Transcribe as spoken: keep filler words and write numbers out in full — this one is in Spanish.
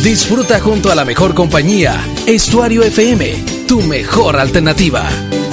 Disfruta junto a la mejor compañía. Estuario F M, tu mejor alternativa.